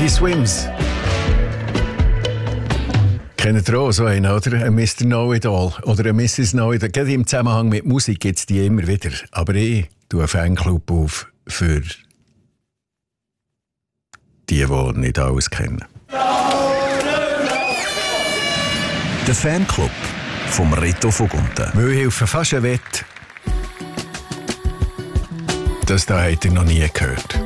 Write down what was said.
Teddy Swims. Kennt ihr auch so einen, oder? Ein Mr. Know-it-all oder ein Mrs. Know-it-all. Gerade im Zusammenhang mit Musik gibt es die immer wieder. Aber ich tue einen Fanclub auf für die nicht alles kennen. Der Fanclub vom Reto von Gunten. Weil ich helfe fast eine Wette. Das da habt ihr noch nie gehört.